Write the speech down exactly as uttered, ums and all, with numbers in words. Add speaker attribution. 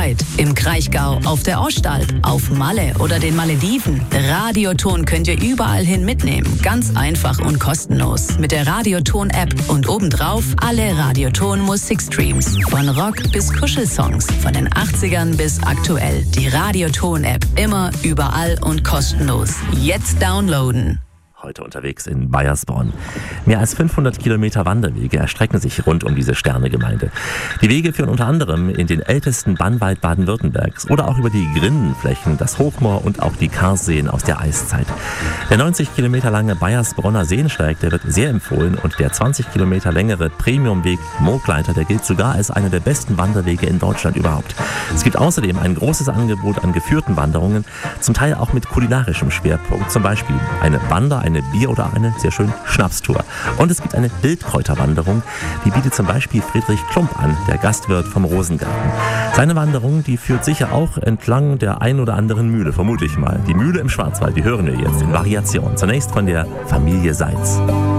Speaker 1: Krefeld, im Kraichgau, auf der Ostalb, auf Malle oder den Malediven. Radioton könnt ihr überall hin mitnehmen. Ganz einfach und kostenlos. Mit der Radioton-App und obendrauf alle Radioton-Musikstreams. Von Rock bis Kuschelsongs, von den achtzigern bis aktuell. Die Radioton-App. Immer, überall und kostenlos. Jetzt downloaden.
Speaker 2: Heute unterwegs in Baiersbronn. Mehr als fünfhundert Kilometer Wanderwege erstrecken sich rund um diese Sternegemeinde. Die Wege führen unter anderem in den ältesten Bannwald Baden-Württembergs oder auch über die Grindenflächen, das Hochmoor und auch die Karsseen aus der Eiszeit. Der neunzig Kilometer lange Baiersbronner Seensteig, der wird sehr empfohlen, und der zwanzig Kilometer längere Premiumweg Moogleiter, der gilt sogar als einer der besten Wanderwege in Deutschland überhaupt. Es gibt außerdem ein großes Angebot an geführten Wanderungen, zum Teil auch mit kulinarischem Schwerpunkt, zum Beispiel eine Wander-, eine Bier- oder eine sehr schön Schnapstour. Und es gibt eine Wildkräuterwanderung, die bietet zum Beispiel Friedrich Klump an, der Gastwirt vom Rosengarten. Seine Wanderung, die führt sicher auch entlang der ein oder anderen Mühle, vermute ich mal. Die Mühle im Schwarzwald, die hören wir jetzt in Variation. Zunächst von der Familie Seitz.